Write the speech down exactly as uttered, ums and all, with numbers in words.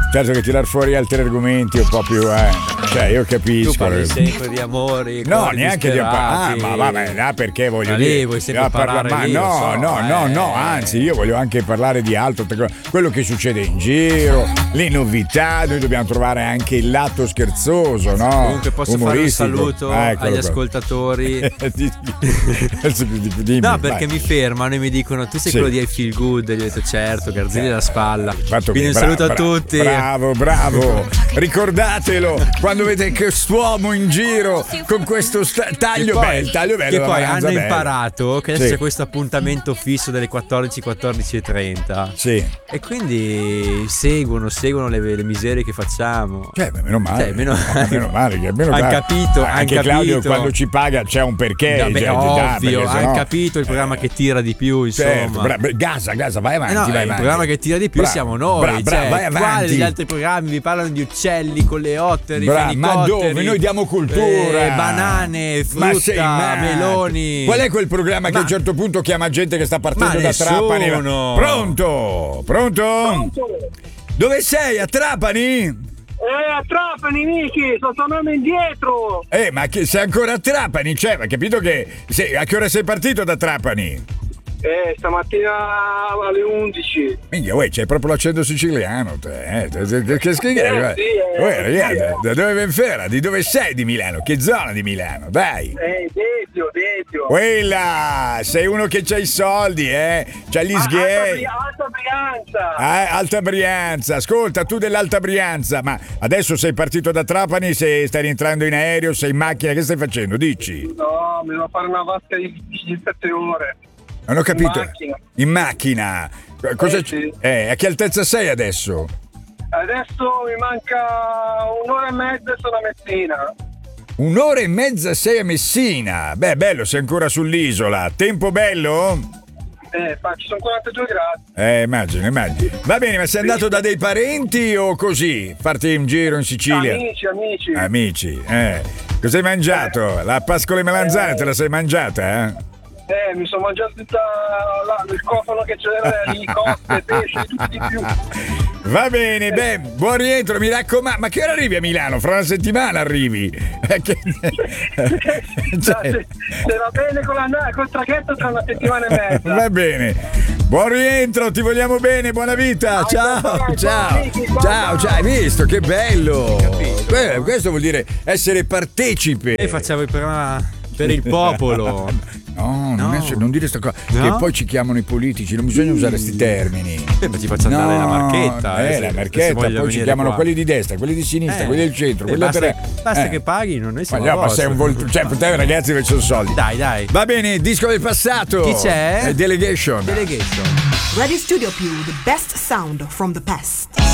certo che tirar fuori altri argomenti un po' più, eh. Cioè, io capisco. Tu parli sempre di amori. No, neanche di ah, ma vabbè, là perché voglio ma dire. lì vuoi sempre parlare ma lì, no, so, no, eh. no, no, anzi, io voglio anche parlare di altro, quello che succede in giro, le novità, noi dobbiamo trovare anche il lato scherzoso, no? Comunque posso fare un saluto ah, agli qua. ascoltatori. Dimmi, no, perché vai. mi fermano e mi dicono tu sei sì. quello di I Feel Good, e gli ho detto certo, Garzini la spalla. Fatto quindi bene, un saluto bravo, a tutti. Bravo, bravo. Ricordatelo quando vedete quest'uomo in giro con questo sta- taglio poi, bello, taglio bello. Che poi hanno bello. imparato che adesso sì. c'è questo appuntamento fisso delle quattordici, quattordici e trenta. Sì. E quindi seguono, seguono le, le miserie che facciamo. Cioè, meno male. Cioè, meno, no, meno male. Che meno han male. capito, ah, han anche capito. Claudio quando ci paga c'è un perché. Vabbè, cioè, ovvio, hanno sennò... capito il programma che tira di più, insomma. Certo, bra- bra- gasa, gasa, vai avanti, eh no, vai avanti. Il programma che tira di più bra- siamo noi. Bra- bra- cioè, vai avanti. Quali degli altri programmi vi parlano di uccelli con le ottere, bra- fenicotteri, ma dove? Noi diamo cultura. Eh, banane, frutta, meloni. Qual è quel programma ma... che a un certo punto chiama gente che sta partendo da Trapani? Pronto? Pronto? Pronto? Dove sei? A Trapani? Eh, a Trapani, Miki, sto tornando indietro. Eh, ma che sei ancora a Trapani? Cioè, ma capito che sei, a che ora sei partito da Trapani? Eh, stamattina alle undici. Minchia, uè, c'hai proprio l'accento siciliano, te, eh? Che, che schifo, eh, sì, eh, uè, ragazzi, da dove venfera? Di dove sei di Milano? Che zona di Milano? Dai. Eh, Dedio, Dedio. Quella, sei uno che c'ha i soldi, eh? C'ha gli sgay. Alta, Alta Brianza. Eh, Alta Brianza. Ascolta, tu dell'Alta Brianza, ma adesso sei partito da Trapani, sei, stai rientrando in aereo, sei in macchina, che stai facendo? Dici. No, mi devo fare una vasca di, di sette ore. Non ho capito. In macchina. In macchina. Cosa eh, c- sì. eh, a che altezza sei adesso? Adesso mi manca un'ora e mezza e sono a Messina. Un'ora e mezza sei a Messina. Beh, bello, sei ancora sull'isola. Tempo bello? Eh, fa, ci sono quarantadue gradi. Eh, immagino, immagino. Va bene, ma sei andato da dei parenti o così? Farti un giro in Sicilia? Amici, amici. Amici, eh. Cosa hai mangiato? La pascola e melanzane te la sei mangiata, eh? Eh, mi sono mangiato tutta la, il cofano che c'era lì, coste, pesce, tutto di più. Va bene, beh, buon rientro, mi raccomando. Ma che ora arrivi a Milano? Fra una settimana arrivi. Che... cioè... se, se va bene con, la, col traghetto tra una settimana e mezza. Va bene. Buon rientro, ti vogliamo bene, buona vita. Ciao, ciao, ciao, ciao, ciao. Hai visto che bello? Beh, questo vuol dire essere partecipe. E facciamo il programma per il popolo. No, non, no. È, non dire sta cosa. No? Che poi ci chiamano i politici, non bisogna usare questi termini. Eh, ma ti faccio andare no, la marchetta. Eh, eh, la se, marchetta, se poi ci chiamano qua. quelli di destra, quelli di sinistra, eh, quelli del centro, eh, quelli basta, tre. basta eh. che paghi, non noi siamo ma no, ma sei un volto. Cioè, per te ragazzi che sono soldi. Dai, dai. Va bene, disco del passato. Chi c'è? Eh, Delegation. Delegation. Radio Studio Più, the best sound from the past.